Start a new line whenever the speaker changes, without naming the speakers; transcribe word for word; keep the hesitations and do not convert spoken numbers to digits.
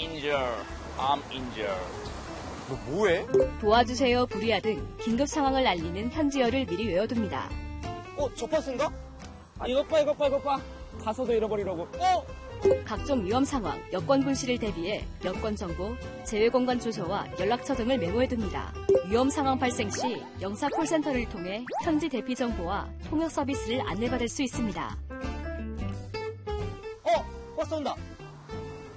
injured. I'm injured.
너 뭐해?
도와주세요, 불이야 등 긴급 상황을 알리는 현지어를 미리 외워둡니다.
어, 저 버스인가?
아, 이것 봐, 이것 봐, 이것 봐. 가서도 잃어버리려고.
어?
각종 위험 상황, 여권 분실을 대비해 여권 정보, 재외공간 주소와 연락처 등을 메모해둡니다. 위험 상황 발생 시 영사 콜센터를 통해 현지 대피 정보와 통역 서비스를 안내받을 수 있습니다.
어, 버스 온다.